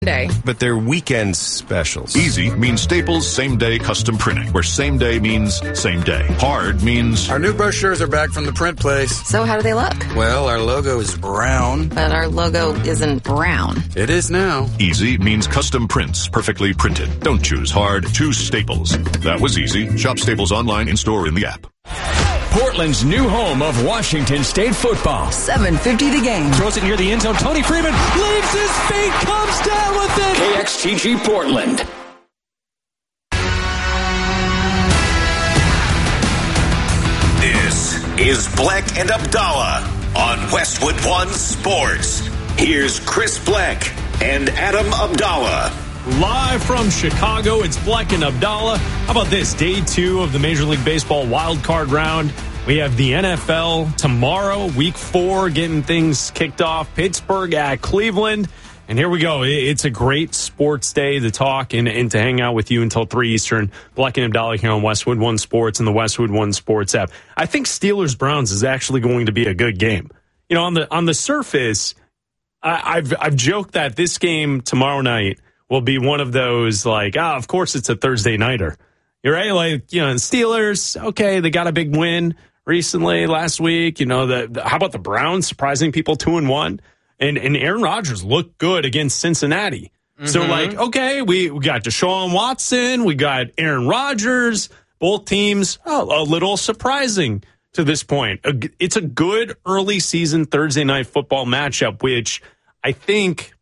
Day. But they're weekend specials. Easy means Staples same-day custom printing, where same day means same day. Hard means... Our new brochures are back from the print place. So how do they look? Well, our logo is brown. But our logo isn't brown. It is now. Easy means custom prints, perfectly printed. Don't choose hard, choose Staples. That was easy. Shop Staples online, in-store, in the app. Portland's new home of Washington State football. 7:50 the game. Throws it near the end zone. Tony Freeman leaves his feet, comes down with it. KXTG Portland. This is Black and Abdallah on Westwood One Sports. Here's Chris Black and Adam Abdallah. Live from Chicago, it's Black and Abdallah. How about this? Day 2 of the Major League Baseball wild card round. We have the NFL tomorrow, week 4, getting things kicked off. Pittsburgh at Cleveland. And here we go. It's a great sports day to talk and to hang out with you until 3 Eastern. Black and Abdallah here on Westwood One Sports and the Westwood One Sports app. I think Steelers-Browns is actually going to be a good game. You know, on the surface, I've joked that this game tomorrow night will be one of those, like, of course it's a Thursday nighter. You're right? Like, you know, the Steelers, okay, they got a big win recently last week. You know, how about the Browns surprising people 2-1? And Aaron Rodgers looked good against Cincinnati. Mm-hmm. So, like, okay, we got Deshaun Watson, we got Aaron Rodgers, both teams a little surprising to this point. It's a good early season Thursday night football matchup, which I think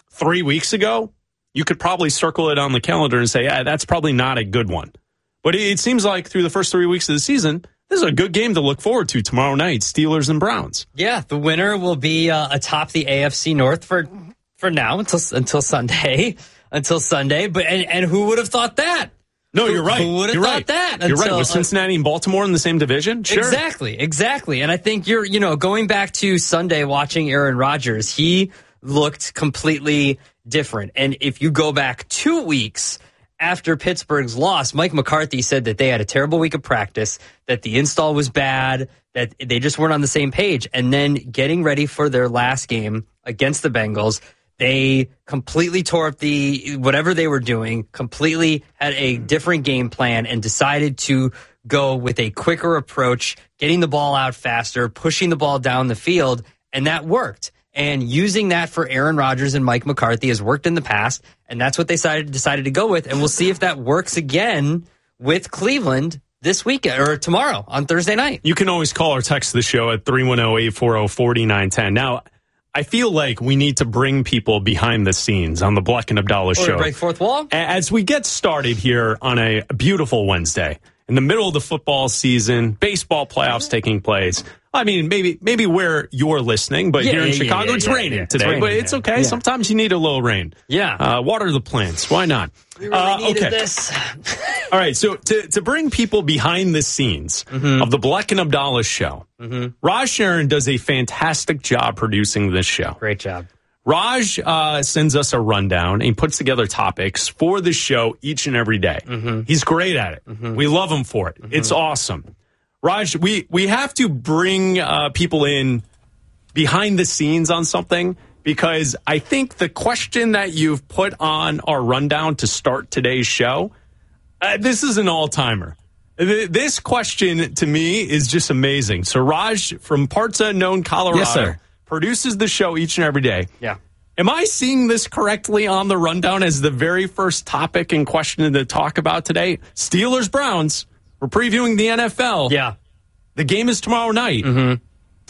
3 weeks ago, you could probably circle it on the calendar and say, that's probably not a good one. But it seems like through the first 3 weeks of the season, this is a good game to look forward to tomorrow night, Steelers and Browns. Yeah, the winner will be atop the AFC North for now until Sunday. Until Sunday. But and who would have thought that? No, you're right. Who would have thought that? You're right. Was Cincinnati and Baltimore in the same division? Sure. Exactly. And I think you're going back to Sunday watching Aaron Rodgers, he looked completely different. And if you go back 2 weeks after Pittsburgh's loss, Mike McCarthy said that they had a terrible week of practice, that the install was bad, that they just weren't on the same page. And then getting ready for their last game against the Bengals, they completely tore up whatever they were doing, completely had a different game plan and decided to go with a quicker approach, getting the ball out faster, pushing the ball down the field, and that worked. And using that for Aaron Rodgers and Mike McCarthy has worked in the past, and that's what they decided to go with. And we'll see if that works again with Cleveland this weekend or tomorrow on Thursday night. You can always call or text the show at 310-840-4910. Now, I feel like we need to bring people behind the scenes on the Black and Abdallah show. Break fourth wall. As we get started here on a beautiful Wednesday, in the middle of the football season, baseball playoffs taking place. I mean, maybe where you're listening, but here in Chicago, it's raining today. It's raining, but it's okay. Yeah. Sometimes you need a little rain. Yeah. Water the plants. Why not? We really needed this. All right. So to bring people behind the scenes of the Black and Abdallah show, Raj Sharon does a fantastic job producing this show. Great job. Raj sends us a rundown and he puts together topics for the show each and every day. He's great at it. We love him for it. It's awesome. Raj, we have to bring people in behind the scenes on something because I think the question that you've put on our rundown to start today's show, this is an all-timer. This question to me is just amazing. So Raj from Parts Unknown, Colorado. Yes, sir. Produces the show each and every day. Yeah. Am I seeing this correctly on the rundown as the very first topic and question to talk about today? Steelers-Browns. We're previewing the NFL. Yeah. The game is tomorrow night.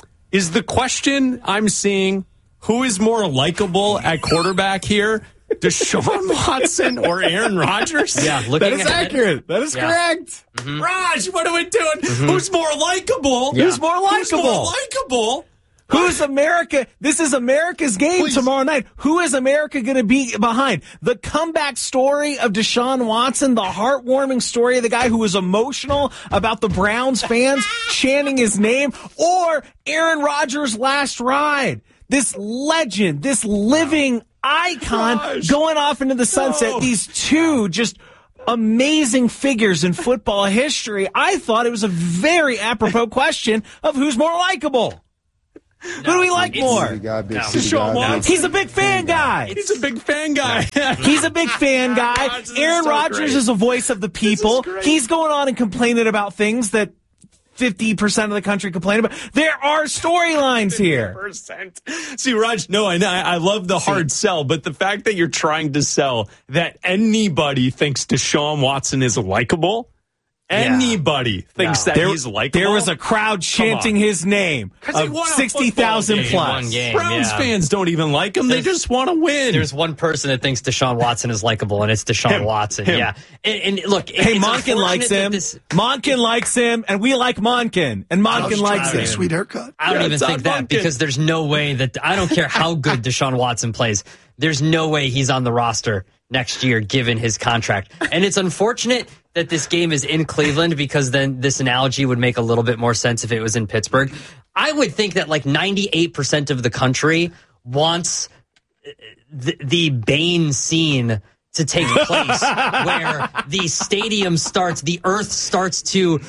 Is the question I'm seeing who is more likable at quarterback here? Deshaun Watson or Aaron Rodgers? Yeah, that is accurate. That is correct. Raj, what are we doing? Who's more likable? Yeah. Who's more likable? Who's more likable? Who's America? This is America's game tomorrow night. Who is America going to be behind? The comeback story of Deshaun Watson, the heartwarming story of the guy who was emotional about the Browns fans chanting his name, or Aaron Rodgers' last ride? This legend, this living icon going off into the sunset. These two just amazing figures in football history. I thought it was a very apropos question of who's more likable. Who do we like more? Deshaun Watson. He's a big fan guy. He's a big fan guy. He's a big fan guy. Aaron Rodgers is a voice of the people. He's going on and complaining about things that 50% of the country complain about. There are storylines here. 50%. See, Raj, no, I love the hard sell, but the fact that you're trying to sell that anybody thinks Deshaun Watson is likable, anybody thinks that he's likable. There was a crowd chanting his name of 60,000 plus. Browns fans don't even like him. They just want to win. There's one person that thinks Deshaun Watson is likable, and it's Deshaun Watson. Him. Yeah. And look, hey, Monken likes him. Monken likes him, and we like Monken. And Monken likes him. Sweet haircut. I don't even think that because there's no way that I don't care how good Deshaun Watson plays. There's no way he's on the roster next year given his contract. And it's unfortunate that this game is in Cleveland because then this analogy would make a little bit more sense if it was in Pittsburgh. I would think that like 98% of the country wants the Bane scene to take place where the stadium starts, the earth starts to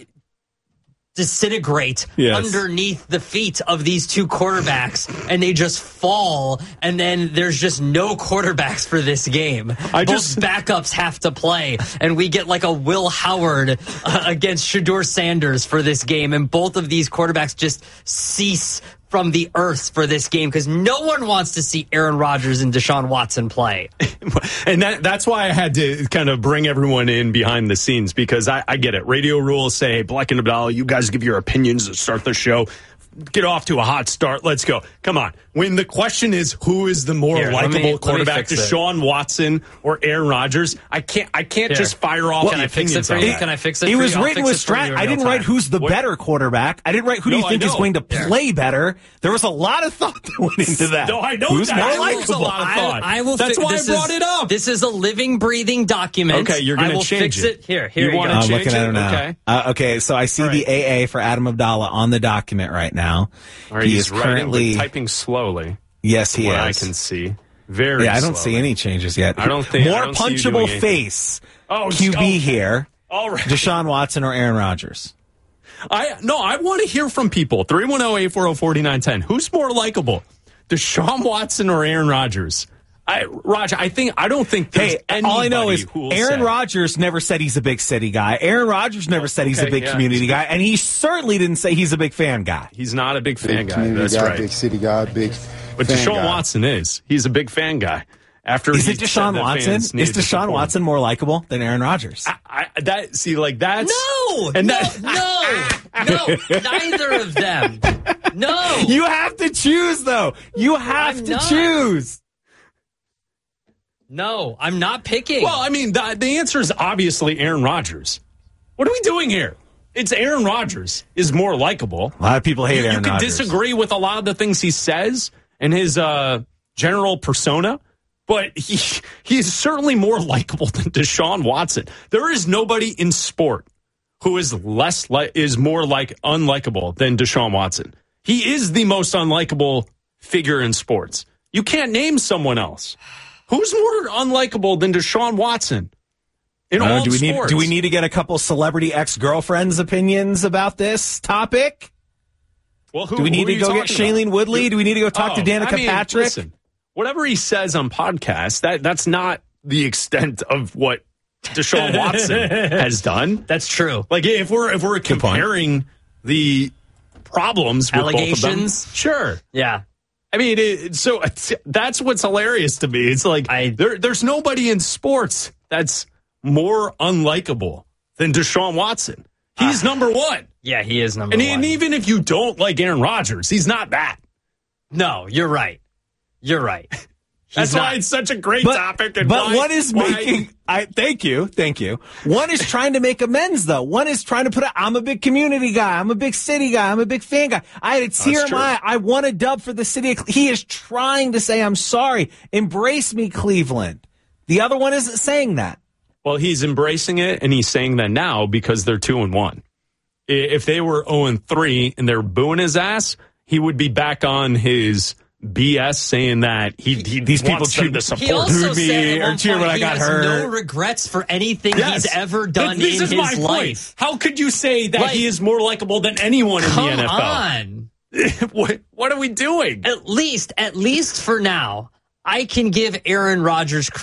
disintegrate underneath the feet of these two quarterbacks, and they just fall, and then there's just no quarterbacks for this game. Both backups have to play, and we get like a Will Howard against Shedeur Sanders for this game, and both of these quarterbacks just cease from the earth for this game because no one wants to see Aaron Rodgers and Deshaun Watson play. And that's why I had to kind of bring everyone in behind the scenes because I get it. Radio rules say, Black and Abdallah, you guys give your opinions to start the show. Get off to a hot start. Let's go. Come on. When the question is who is the more likable quarterback, Deshaun Watson or Aaron Rodgers, I can't just fire off the opinions on that. Can I fix it? It was written with strat. I didn't write who's the better quarterback. I didn't write who do you think is going to play better. There was a lot of thought that went into that. No, I know who's that. more likable. A lot of thought. That's why I brought it up. This is a living, breathing document. Okay, you're going to change it. Here you go. I'm looking at it now. Okay, so I see the AA for Adam Abdallah on the document right now. He is currently typing slowly. Yes, he is. I can see. Very I don't slowly. see any changes yet. I don't think more punchable face. QB here. All right. Deshaun Watson or Aaron Rodgers? I want to hear from people. 310-840-4910. Who's more likable? Deshaun Watson or Aaron Rodgers? Raj, I don't think there's anybody. All I know is Aaron Rodgers never said he's a big city guy. Aaron Rodgers never said he's a big community guy, and he certainly didn't say he's a big fan guy. He's not a big fan guy. That's right. Big city guy, but Deshaun Watson is. He's a big fan guy. Is it Deshaun Watson? Is Deshaun Watson more likable than Aaron Rodgers? That's no, neither of them. No, you have to choose though. You have to choose. No, I'm not picking. Well, I mean, the answer is obviously Aaron Rodgers. What are we doing here? It's Aaron Rodgers is more likable. A lot of people hate Aaron Rodgers. You can disagree with a lot of the things he says and his general persona, but he is certainly more likable than Deshaun Watson. There is nobody in sport who is more unlikable than Deshaun Watson. He is the most unlikable figure in sports. You can't name someone else. Who's more unlikable than Deshaun Watson in all sports? Do we need to get a couple celebrity ex-girlfriends' opinions about this topic? Well, do we need to go get Shailene Woodley? Do we need to go talk to Danica Patrick? Listen, whatever he says on podcasts, that's not the extent of what Deshaun Watson has done. That's true. Like if we're comparing the problems with allegations, both of them, sure, yeah. I mean, so that's what's hilarious to me. It's like there's nobody in sports that's more unlikable than Deshaun Watson. He's number one. Yeah, he is number one. And even if you don't like Aaron Rodgers, he's not that. No, you're right. You're right. That's why it's such a great topic. And one is making. Thank you. One is trying to make amends, though. One is trying to put. I'm a big community guy. I'm a big city guy. I'm a big fan guy. I had a tear in my eye. I won a dub for the city. He is trying to say, "I'm sorry. Embrace me, Cleveland." The other one isn't saying that. Well, he's embracing it, and he's saying that now because they're 2-1. If they were 0-3 and they're booing his ass, he would be back on his BS saying that these people cheer the support me or cheer when I got hurt. He has no regrets for anything he's ever done in his life. How could you say that he is more likable than anyone in the NFL? Come on. What are we doing? At least for now, I can give Aaron Rodgers